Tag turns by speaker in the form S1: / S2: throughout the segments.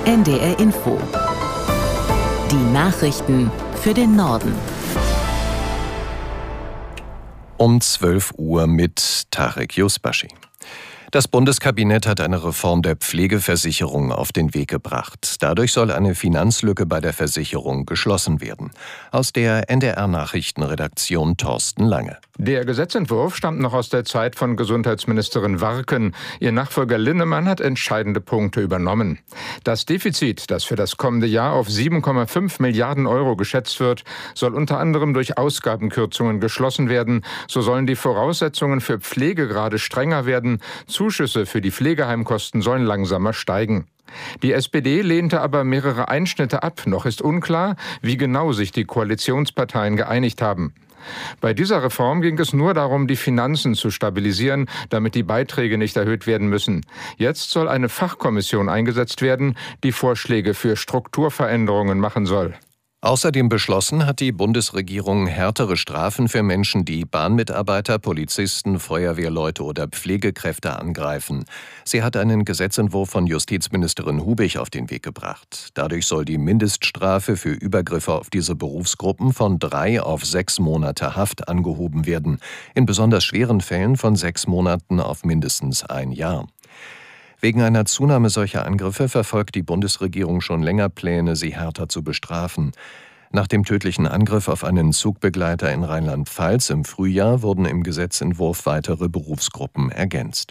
S1: NDR Info. Die Nachrichten für den Norden.
S2: Um 12 Uhr mit Tarek Yusbashi. Das Bundeskabinett hat eine Reform der Pflegeversicherung auf den Weg gebracht. Dadurch soll eine Finanzlücke bei der Versicherung geschlossen werden. Aus der NDR-Nachrichtenredaktion Thorsten Lange.
S3: Der Gesetzentwurf stammt noch aus der Zeit von Gesundheitsministerin Warken. Ihr Nachfolger Linnemann hat entscheidende Punkte übernommen. Das Defizit, das für das kommende Jahr auf 7,5 Milliarden Euro geschätzt wird, soll unter anderem durch Ausgabenkürzungen geschlossen werden. So sollen die Voraussetzungen für Pflegegrade strenger werden. Zuschüsse für die Pflegeheimkosten sollen langsamer steigen. Die SPD lehnte aber mehrere Einschnitte ab. Noch ist unklar, wie genau sich die Koalitionsparteien geeinigt haben. Bei dieser Reform ging es nur darum, die Finanzen zu stabilisieren, damit die Beiträge nicht erhöht werden müssen. Jetzt soll eine Fachkommission eingesetzt werden, die Vorschläge für Strukturveränderungen machen soll.
S2: Außerdem beschlossen hat die Bundesregierung härtere Strafen für Menschen, die Bahnmitarbeiter, Polizisten, Feuerwehrleute oder Pflegekräfte angreifen. Sie hat einen Gesetzentwurf von Justizministerin Hubig auf den Weg gebracht. Dadurch soll die Mindeststrafe für Übergriffe auf diese Berufsgruppen von 3 auf 6 Monate Haft angehoben werden. In besonders schweren Fällen von 6 Monaten auf mindestens 1 Jahr. Wegen einer Zunahme solcher Angriffe verfolgt die Bundesregierung schon länger Pläne, sie härter zu bestrafen. Nach dem tödlichen Angriff auf einen Zugbegleiter in Rheinland-Pfalz im Frühjahr wurden im Gesetzentwurf weitere Berufsgruppen ergänzt.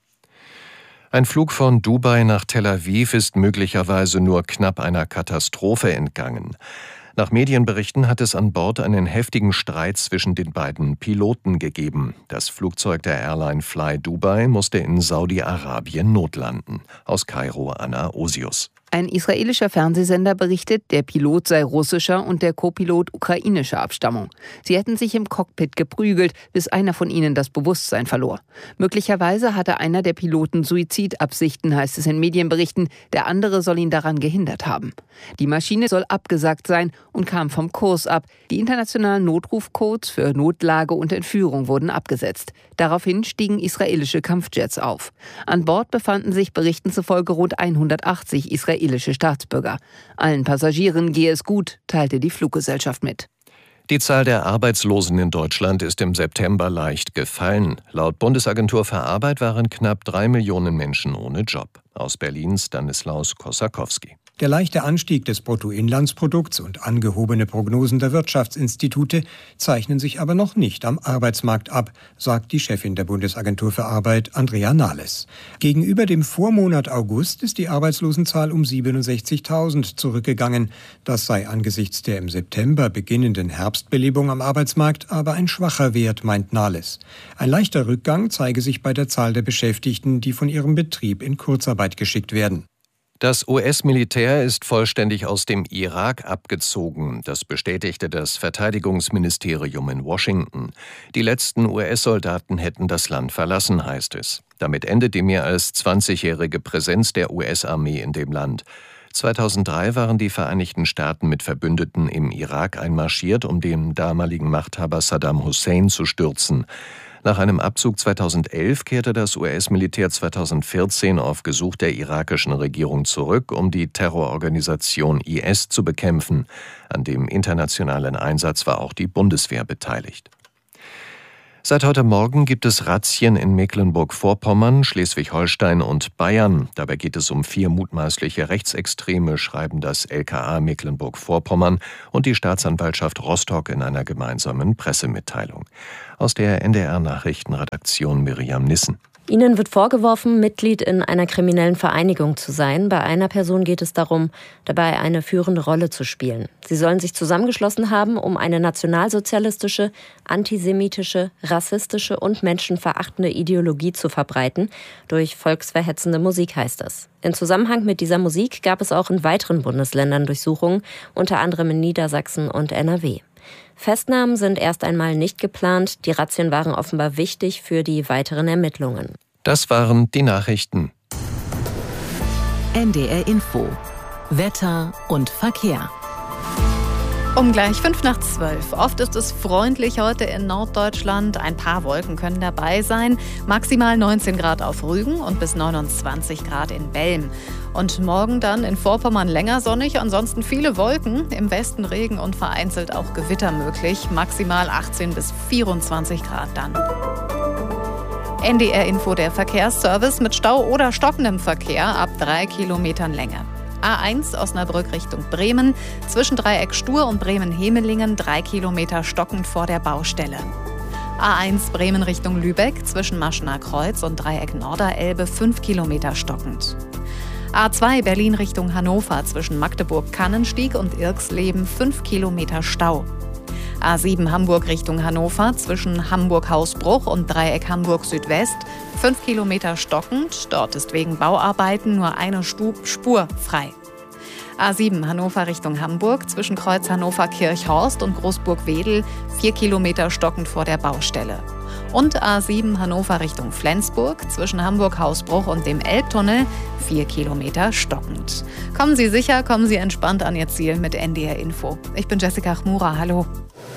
S2: Ein Flug von Dubai nach Tel Aviv ist möglicherweise nur knapp einer Katastrophe entgangen. Nach Medienberichten hat es an Bord einen heftigen Streit zwischen den beiden Piloten gegeben. Das Flugzeug der Airline Fly Dubai musste in Saudi-Arabien notlanden. Aus Kairo Anna Osius.
S4: Ein israelischer Fernsehsender berichtet, der Pilot sei russischer und der Co-Pilot ukrainischer Abstammung. Sie hätten sich im Cockpit geprügelt, bis einer von ihnen das Bewusstsein verlor. Möglicherweise hatte einer der Piloten Suizidabsichten, heißt es in Medienberichten. Der andere soll ihn daran gehindert haben. Die Maschine soll abgesagt sein und kam vom Kurs ab. Die internationalen Notrufcodes für Notlage und Entführung wurden abgesetzt. Daraufhin stiegen israelische Kampfjets auf. An Bord befanden sich Berichten zufolge rund 180 israelische Staatsbürger. Allen Passagieren gehe es gut, teilte die Fluggesellschaft mit.
S2: Die Zahl der Arbeitslosen in Deutschland ist im September leicht gefallen. Laut Bundesagentur für Arbeit waren knapp 3 Millionen Menschen ohne Job. Aus Berlin Stanislaus Kossakowski.
S5: Der leichte Anstieg des Bruttoinlandsprodukts und angehobene Prognosen der Wirtschaftsinstitute zeichnen sich aber noch nicht am Arbeitsmarkt ab, sagt die Chefin der Bundesagentur für Arbeit, Andrea Nahles. Gegenüber dem Vormonat August ist die Arbeitslosenzahl um 67.000 zurückgegangen. Das sei angesichts der im September beginnenden Herbstbelebung am Arbeitsmarkt aber ein schwacher Wert, meint Nahles. Ein leichter Rückgang zeige sich bei der Zahl der Beschäftigten, die von ihrem Betrieb in Kurzarbeit geschickt werden.
S2: Das US-Militär ist vollständig aus dem Irak abgezogen. Das bestätigte das Verteidigungsministerium in Washington. Die letzten US-Soldaten hätten das Land verlassen, heißt es. Damit endet die mehr als 20-jährige Präsenz der US-Armee in dem Land. 2003 waren die Vereinigten Staaten mit Verbündeten im Irak einmarschiert, um den damaligen Machthaber Saddam Hussein zu stürzen. Nach einem Abzug 2011 kehrte das US-Militär 2014 auf Gesuch der irakischen Regierung zurück, um die Terrororganisation IS zu bekämpfen. An dem internationalen Einsatz war auch die Bundeswehr beteiligt. Seit heute Morgen gibt es Razzien in Mecklenburg-Vorpommern, Schleswig-Holstein und Bayern. Dabei geht es um 4 mutmaßliche Rechtsextreme, schreiben das LKA Mecklenburg-Vorpommern und die Staatsanwaltschaft Rostock in einer gemeinsamen Pressemitteilung. Aus der NDR-Nachrichtenredaktion Miriam Nissen.
S6: Ihnen wird vorgeworfen, Mitglied in einer kriminellen Vereinigung zu sein. Bei einer Person geht es darum, dabei eine führende Rolle zu spielen. Sie sollen sich zusammengeschlossen haben, um eine nationalsozialistische, antisemitische, rassistische und menschenverachtende Ideologie zu verbreiten. Durch volksverhetzende Musik, heißt es. In Zusammenhang mit dieser Musik gab es auch in weiteren Bundesländern Durchsuchungen, unter anderem in Niedersachsen und NRW. Festnahmen sind erst einmal nicht geplant. Die Razzien waren offenbar wichtig für die weiteren Ermittlungen.
S2: Das waren die Nachrichten.
S1: NDR Info. Wetter und Verkehr.
S7: Um gleich 11:55. Oft ist es freundlich heute in Norddeutschland. Ein paar Wolken können dabei sein. Maximal 19 Grad auf Rügen und bis 29 Grad in Belm. Und morgen dann in Vorpommern länger sonnig, ansonsten viele Wolken, im Westen Regen und vereinzelt auch Gewitter möglich, maximal 18 bis 24 Grad dann. NDR Info, der Verkehrsservice mit Stau oder stockendem Verkehr ab 3 Kilometern Länge. A1 Osnabrück Richtung Bremen, zwischen Dreieck Stur und Bremen-Hemelingen 3 Kilometer stockend vor der Baustelle. A1 Bremen Richtung Lübeck, zwischen Maschener Kreuz und Dreieck Norderelbe 5 Kilometer stockend. A2 Berlin Richtung Hannover, zwischen Magdeburg-Kannenstieg und Irxleben 5 Kilometer Stau. A7 Hamburg Richtung Hannover, zwischen Hamburg-Hausbruch und Dreieck Hamburg-Südwest 5 Kilometer stockend. Dort ist wegen Bauarbeiten nur eine Spur frei. A7 Hannover Richtung Hamburg, zwischen Kreuz Hannover-Kirchhorst und Großburg-Wedel 4 Kilometer stockend vor der Baustelle. Und A7 Hannover Richtung Flensburg, zwischen Hamburg-Hausbruch und dem Elbtunnel 4 Kilometer stockend. Kommen Sie sicher, kommen Sie entspannt an Ihr Ziel mit NDR Info. Ich bin Jessica Chmura, hallo.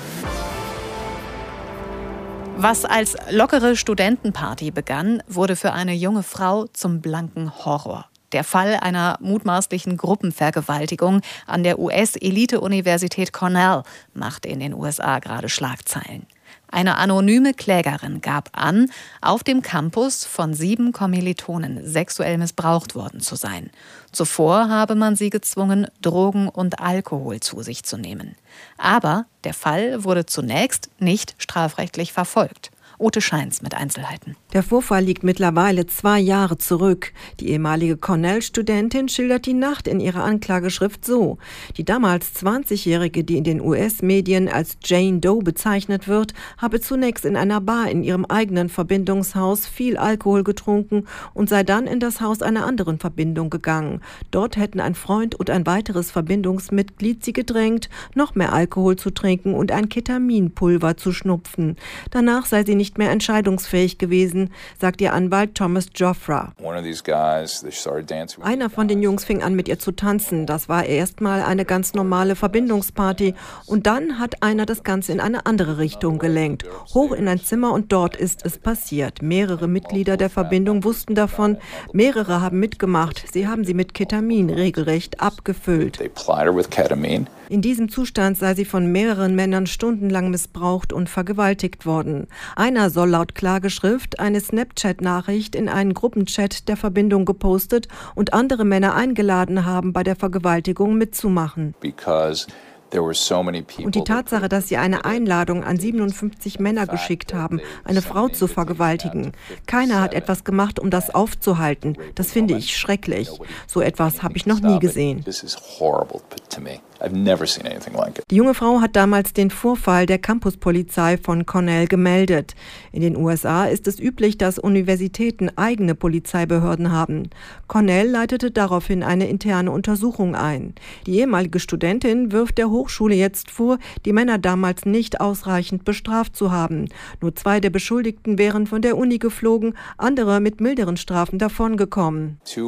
S7: Was als lockere Studentenparty begann, wurde für eine junge Frau zum blanken Horror. Der Fall einer mutmaßlichen Gruppenvergewaltigung an der US-Elite-Universität Cornell macht in den USA gerade Schlagzeilen. Eine anonyme Klägerin gab an, auf dem Campus von 7 Kommilitonen sexuell missbraucht worden zu sein. Zuvor habe man sie gezwungen, Drogen und Alkohol zu sich zu nehmen. Aber der Fall wurde zunächst nicht strafrechtlich verfolgt. Ute Scheins mit Einzelheiten.
S8: Der Vorfall liegt mittlerweile 2 Jahre zurück. Die ehemalige Cornell-Studentin schildert die Nacht in ihrer Anklageschrift so: Die damals 20-Jährige, die in den US-Medien als Jane Doe bezeichnet wird, habe zunächst in einer Bar in ihrem eigenen Verbindungshaus viel Alkohol getrunken und sei dann in das Haus einer anderen Verbindung gegangen. Dort hätten ein Freund und ein weiteres Verbindungsmitglied sie gedrängt, noch mehr Alkohol zu trinken und ein Ketaminpulver zu schnupfen. Danach sei sie nicht mehr entscheidungsfähig gewesen, sagt ihr Anwalt Thomas Joffra. Einer von den Jungs fing an, mit ihr zu tanzen. Das war erstmal eine ganz normale Verbindungsparty. Und dann hat einer das Ganze in eine andere Richtung gelenkt. Hoch in ein Zimmer und dort ist es passiert. Mehrere Mitglieder der Verbindung wussten davon. Mehrere haben mitgemacht. Sie haben sie mit Ketamin regelrecht abgefüllt. In diesem Zustand sei sie von mehreren Männern stundenlang missbraucht und vergewaltigt worden. Einer soll laut Klageschrift eine Snapchat-Nachricht in einen Gruppenchat der Verbindung gepostet und andere Männer eingeladen haben, bei der Vergewaltigung mitzumachen. Und die Tatsache, dass sie eine Einladung an 57 Männer geschickt haben, eine Frau zu vergewaltigen. Keiner hat etwas gemacht, um das aufzuhalten. Das finde ich schrecklich. So etwas habe ich noch nie gesehen. Die junge Frau hat damals den Vorfall der Campuspolizei von Cornell gemeldet. In den USA ist es üblich, dass Universitäten eigene Polizeibehörden haben. Cornell leitete daraufhin eine interne Untersuchung ein. Die ehemalige Studentin wirft der Hochschule jetzt vor, die Männer damals nicht ausreichend bestraft zu haben. Nur 2 der Beschuldigten wären von der Uni geflogen, andere mit milderen Strafen davongekommen. 2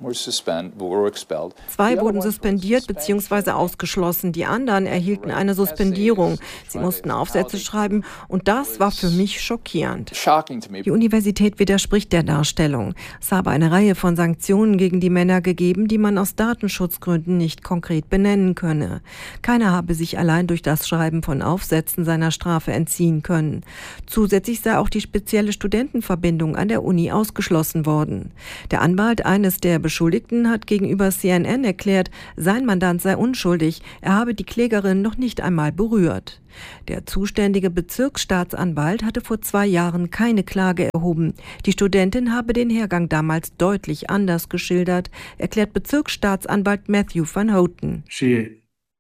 S8: wurden suspendiert bzw. ausgeschlossen. Die anderen erhielten eine Suspendierung. Sie mussten Aufsätze schreiben und das war für mich schockierend. Die Universität widerspricht der Darstellung. Es habe eine Reihe von Sanktionen gegen die Männer gegeben, die man aus Datenschutzgründen nicht konkret benennen könne. Keiner habe sich allein durch das Schreiben von Aufsätzen seiner Strafe entziehen können. Zusätzlich sei auch die spezielle Studentenverbindung an der Uni ausgeschlossen worden. Der Anwalt eines der Beschuldigten hat gegenüber CNN erklärt, sein Mandant sei unschuldig. Er habe die Klägerin noch nicht einmal berührt. Der zuständige Bezirksstaatsanwalt hatte vor 2 Jahren keine Klage erhoben. Die Studentin habe den Hergang damals deutlich anders geschildert, erklärt Bezirksstaatsanwalt Matthew van Houten. Sie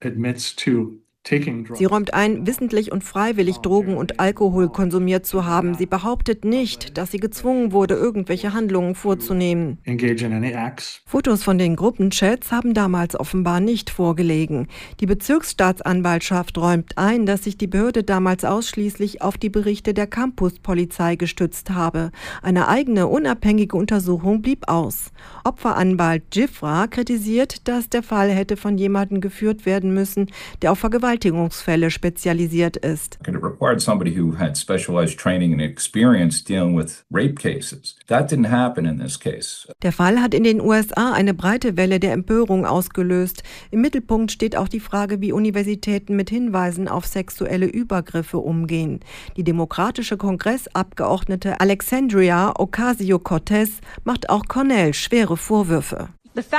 S8: räumt ein, wissentlich und freiwillig Drogen und Alkohol konsumiert zu haben. Sie behauptet nicht, dass sie gezwungen wurde, irgendwelche Handlungen vorzunehmen. Fotos von den Gruppenchats haben damals offenbar nicht vorgelegen. Die Bezirksstaatsanwaltschaft räumt ein, dass sich die Behörde damals ausschließlich auf die Berichte der Campuspolizei gestützt habe. Eine eigene, unabhängige Untersuchung blieb aus. Opferanwalt Joffra kritisiert, dass der Fall hätte von jemandem geführt werden müssen, der auf Vergewaltigung Vergewaltigungsfälle spezialisiert ist.
S9: It required somebody who had specialized training and experience dealing with rape cases. That didn't happen in this case.
S8: Der Fall hat in den USA eine breite Welle der Empörung ausgelöst. Im Mittelpunkt steht auch die Frage, wie Universitäten mit Hinweisen auf sexuelle Übergriffe umgehen. Die demokratische Kongressabgeordnete Alexandria Ocasio-Cortez macht auch Cornell schwere Vorwürfe.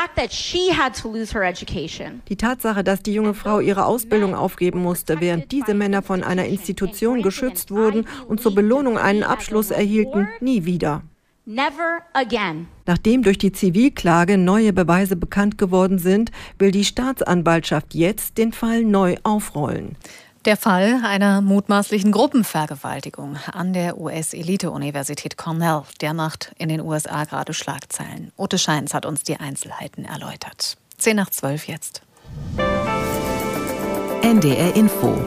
S8: Die Tatsache, dass die junge Frau ihre Ausbildung aufgeben musste, während diese Männer von einer Institution geschützt wurden und zur Belohnung einen Abschluss erhielten, nie wieder.
S10: Never again.
S8: Nachdem durch die Zivilklage neue Beweise bekannt geworden sind, will die Staatsanwaltschaft jetzt den Fall neu aufrollen.
S7: Der Fall einer mutmaßlichen Gruppenvergewaltigung an der US-Elite-Universität Cornell, der macht in den USA gerade Schlagzeilen. Ute Scheins hat uns die Einzelheiten erläutert. 10:12 jetzt.
S1: NDR Info.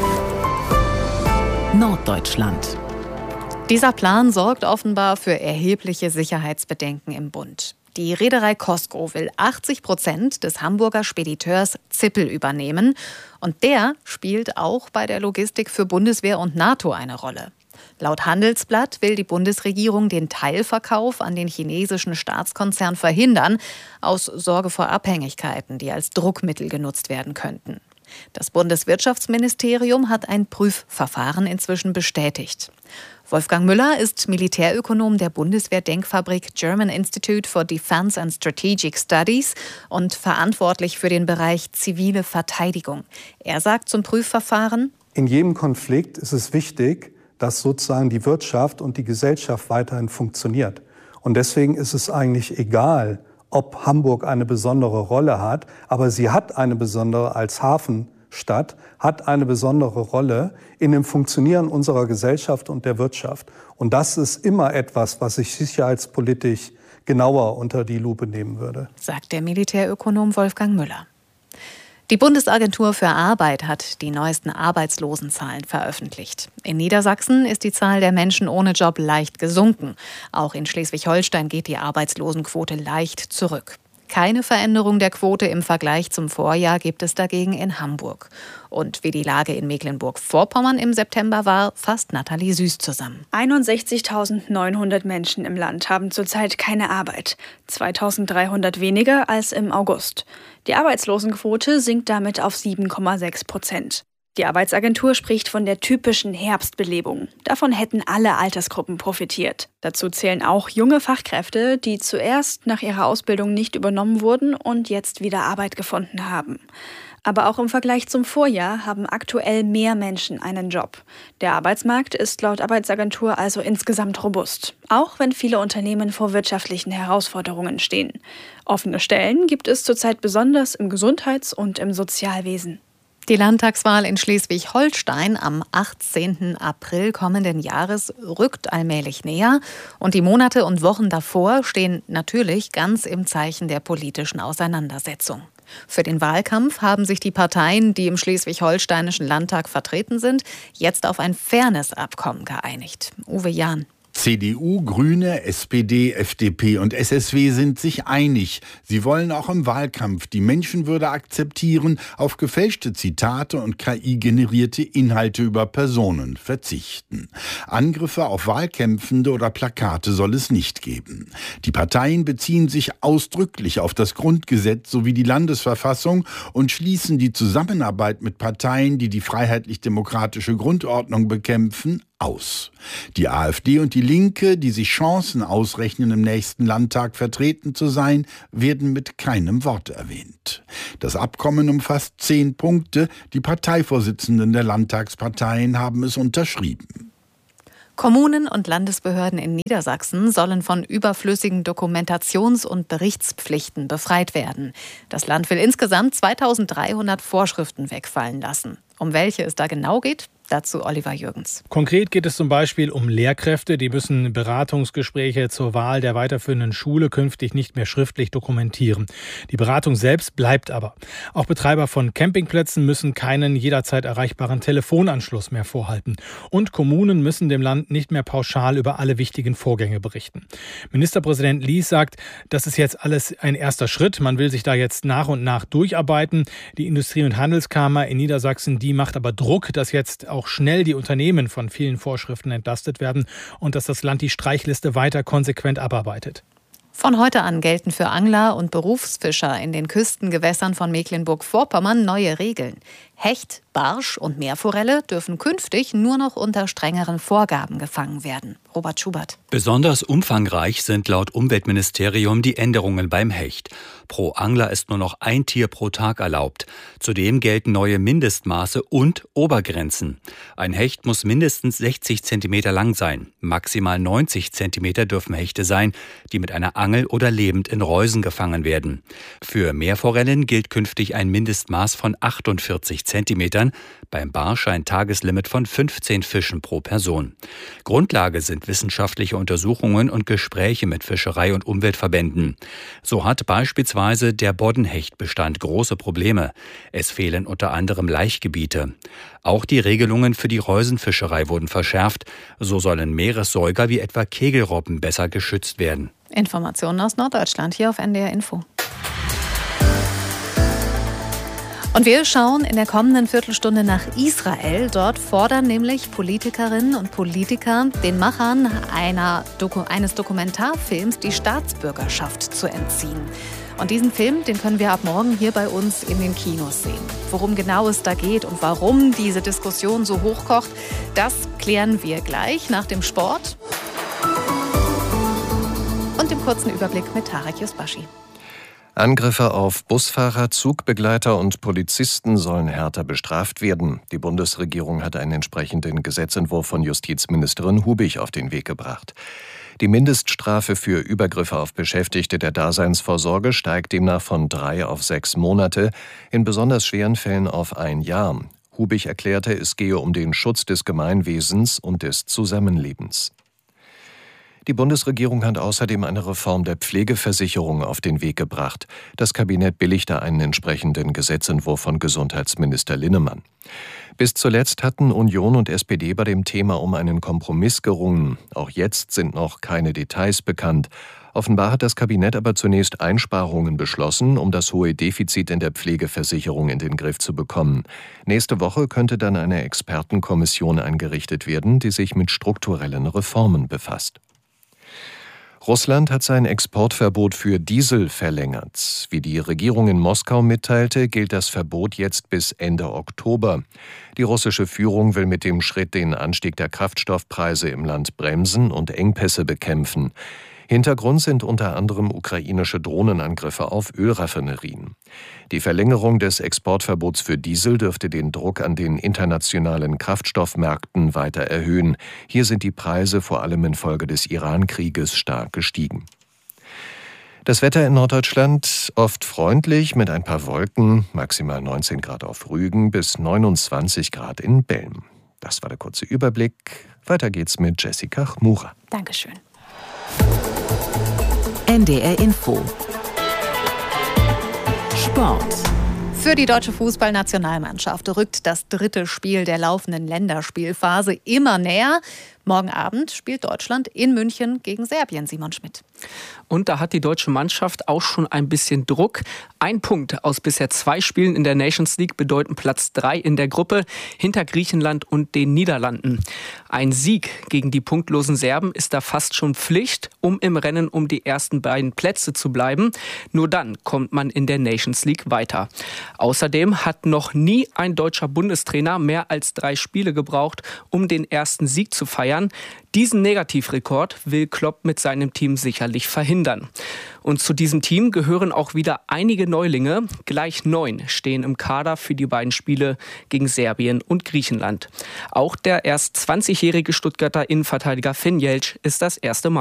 S1: Norddeutschland.
S7: Dieser Plan sorgt offenbar für erhebliche Sicherheitsbedenken im Bund. Die Reederei COSCO will 80% des Hamburger Spediteurs Zippel übernehmen. Und der spielt auch bei der Logistik für Bundeswehr und NATO eine Rolle. Laut Handelsblatt will die Bundesregierung den Teilverkauf an den chinesischen Staatskonzern verhindern, aus Sorge vor Abhängigkeiten, die als Druckmittel genutzt werden könnten. Das Bundeswirtschaftsministerium hat ein Prüfverfahren inzwischen bestätigt. Wolfgang Müller ist Militärökonom der Bundeswehr-Denkfabrik German Institute for Defense and Strategic Studies und verantwortlich für den Bereich zivile Verteidigung. Er sagt zum Prüfverfahren:
S11: In jedem Konflikt ist es wichtig, dass sozusagen die Wirtschaft und die Gesellschaft weiterhin funktioniert. Und deswegen ist es eigentlich egal, ob Hamburg eine besondere Rolle hat, aber sie hat eine besondere als Hafenstadt, hat eine besondere Rolle in dem Funktionieren unserer Gesellschaft und der Wirtschaft. Und das ist immer etwas, was ich sicherheitspolitisch genauer unter die Lupe nehmen würde,
S7: sagt der Militärökonom Wolfgang Müller. Die Bundesagentur für Arbeit hat die neuesten Arbeitslosenzahlen veröffentlicht. In Niedersachsen ist die Zahl der Menschen ohne Job leicht gesunken. Auch in Schleswig-Holstein geht die Arbeitslosenquote leicht zurück. Keine Veränderung der Quote im Vergleich zum Vorjahr gibt es dagegen in Hamburg. Und wie die Lage in Mecklenburg-Vorpommern im September war, fasst Nathalie Süß zusammen.
S12: 61.900 Menschen im Land haben zurzeit keine Arbeit. 2.300 weniger als im August. Die Arbeitslosenquote sinkt damit auf 7,6%. Die Arbeitsagentur spricht von der typischen Herbstbelebung. Davon hätten alle Altersgruppen profitiert. Dazu zählen auch junge Fachkräfte, die zuerst nach ihrer Ausbildung nicht übernommen wurden und jetzt wieder Arbeit gefunden haben. Aber auch im Vergleich zum Vorjahr haben aktuell mehr Menschen einen Job. Der Arbeitsmarkt ist laut Arbeitsagentur also insgesamt robust, auch wenn viele Unternehmen vor wirtschaftlichen Herausforderungen stehen. Offene Stellen gibt es zurzeit besonders im Gesundheits- und im Sozialwesen.
S7: Die Landtagswahl in Schleswig-Holstein am 18. April kommenden Jahres rückt allmählich näher. Und die Monate und Wochen davor stehen natürlich ganz im Zeichen der politischen Auseinandersetzung. Für den Wahlkampf haben sich die Parteien, die im schleswig-holsteinischen Landtag vertreten sind, jetzt auf ein Fairness-Abkommen geeinigt. Uwe Jahn.
S13: CDU, Grüne, SPD, FDP und SSW sind sich einig. Sie wollen auch im Wahlkampf die Menschenwürde akzeptieren, auf gefälschte Zitate und KI-generierte Inhalte über Personen verzichten. Angriffe auf Wahlkämpfende oder Plakate soll es nicht geben. Die Parteien beziehen sich ausdrücklich auf das Grundgesetz sowie die Landesverfassung und schließen die Zusammenarbeit mit Parteien, die die freiheitlich-demokratische Grundordnung bekämpfen, aus. Die AfD und die Linke, die sich Chancen ausrechnen, im nächsten Landtag vertreten zu sein, werden mit keinem Wort erwähnt. Das Abkommen umfasst 10 Punkte. Die Parteivorsitzenden der Landtagsparteien haben es unterschrieben.
S7: Kommunen und Landesbehörden in Niedersachsen sollen von überflüssigen Dokumentations- und Berichtspflichten befreit werden. Das Land will insgesamt 2300 Vorschriften wegfallen lassen. Um welche es da genau geht, Dazu Oliver Jürgens.
S14: Konkret geht es zum Beispiel um Lehrkräfte. Die müssen Beratungsgespräche zur Wahl der weiterführenden Schule künftig nicht mehr schriftlich dokumentieren. Die Beratung selbst bleibt aber. Auch Betreiber von Campingplätzen müssen keinen jederzeit erreichbaren Telefonanschluss mehr vorhalten. Und Kommunen müssen dem Land nicht mehr pauschal über alle wichtigen Vorgänge berichten. Ministerpräsident Lies sagt, das ist jetzt alles ein erster Schritt. Man will sich da jetzt nach und nach durcharbeiten. Die Industrie- und Handelskammer in Niedersachsen, die macht aber Druck, dass jetzt auch schnell die Unternehmen von vielen Vorschriften entlastet werden und dass das Land die Streichliste weiter konsequent abarbeitet.
S7: Von heute an gelten für Angler und Berufsfischer in den Küstengewässern von Mecklenburg-Vorpommern neue Regeln. Hecht, Barsch und Meerforelle dürfen künftig nur noch unter strengeren Vorgaben gefangen werden. Robert Schubert.
S15: Besonders umfangreich sind laut Umweltministerium die Änderungen beim Hecht. Pro Angler ist nur noch ein Tier pro Tag erlaubt. Zudem gelten neue Mindestmaße und Obergrenzen. Ein Hecht muss mindestens 60 cm lang sein. Maximal 90 cm dürfen Hechte sein, die mit einer Angel oder lebend in Reusen gefangen werden. Für Meerforellen gilt künftig ein Mindestmaß von 48 Zentimetern, beim Barsch ein Tageslimit von 15 Fischen pro Person. Grundlage sind wissenschaftliche Untersuchungen und Gespräche mit Fischerei- und Umweltverbänden. So hat beispielsweise der Boddenhechtbestand große Probleme. Es fehlen unter anderem Laichgebiete. Auch die Regelungen für die Reusenfischerei wurden verschärft. So sollen Meeressäuger wie etwa Kegelrobben besser geschützt werden.
S7: Informationen aus Norddeutschland hier auf NDR Info. Und wir schauen in der kommenden Viertelstunde nach Israel. Dort fordern nämlich Politikerinnen und Politiker den Machern eines Dokumentarfilms die Staatsbürgerschaft zu entziehen. Und diesen Film, den können wir ab morgen hier bei uns in den Kinos sehen. Worum genau es da geht und warum diese Diskussion so hochkocht, das klären wir gleich nach dem Sport und dem kurzen Überblick mit Tarek Yusbashi.
S2: Angriffe auf Busfahrer, Zugbegleiter und Polizisten sollen härter bestraft werden. Die Bundesregierung hat einen entsprechenden Gesetzentwurf von Justizministerin Hubich auf den Weg gebracht. Die Mindeststrafe für Übergriffe auf Beschäftigte der Daseinsvorsorge steigt demnach von 3 auf 6 Monate, in besonders schweren Fällen auf 1 Jahr. Hubich erklärte, es gehe um den Schutz des Gemeinwesens und des Zusammenlebens. Die Bundesregierung hat außerdem eine Reform der Pflegeversicherung auf den Weg gebracht. Das Kabinett billigte einen entsprechenden Gesetzentwurf von Gesundheitsminister Linnemann. Bis zuletzt hatten Union und SPD bei dem Thema um einen Kompromiss gerungen. Auch jetzt sind noch keine Details bekannt. Offenbar hat das Kabinett aber zunächst Einsparungen beschlossen, um das hohe Defizit in der Pflegeversicherung in den Griff zu bekommen. Nächste Woche könnte dann eine Expertenkommission eingerichtet werden, die sich mit strukturellen Reformen befasst. Russland hat sein Exportverbot für Diesel verlängert. Wie die Regierung in Moskau mitteilte, gilt das Verbot jetzt bis Ende Oktober. Die russische Führung will mit dem Schritt den Anstieg der Kraftstoffpreise im Land bremsen und Engpässe bekämpfen. Hintergrund sind unter anderem ukrainische Drohnenangriffe auf Ölraffinerien. Die Verlängerung des Exportverbots für Diesel dürfte den Druck an den internationalen Kraftstoffmärkten weiter erhöhen. Hier sind die Preise vor allem infolge des Iran-Krieges stark gestiegen. Das Wetter in Norddeutschland oft freundlich mit ein paar Wolken, maximal 19 Grad auf Rügen bis 29 Grad in Belm. Das war der kurze Überblick. Weiter geht's mit Jessica Chmura.
S7: Dankeschön.
S1: NDR Info. Sport.
S7: Für die deutsche Fußballnationalmannschaft rückt das 3. Spiel der laufenden Länderspielphase immer näher. Morgen Abend spielt Deutschland in München gegen Serbien. Simon Schmidt.
S16: Und da hat die deutsche Mannschaft auch schon ein bisschen Druck. 1 Punkt aus bisher 2 Spielen in der Nations League bedeuten Platz 3 in der Gruppe hinter Griechenland und den Niederlanden. Ein Sieg gegen die punktlosen Serben ist da fast schon Pflicht, um im Rennen um die ersten beiden Plätze zu bleiben. Nur dann kommt man in der Nations League weiter. Außerdem hat noch nie ein deutscher Bundestrainer mehr als 3 Spiele gebraucht, um den ersten Sieg zu feiern. Diesen Negativrekord will Klopp mit seinem Team sicherlich verhindern. Und zu diesem Team gehören auch wieder einige Neulinge. Gleich 9 stehen im Kader für die beiden Spiele gegen Serbien und Griechenland. Auch der erst 20-jährige Stuttgarter Innenverteidiger Finn Jeltsch ist das erste Mal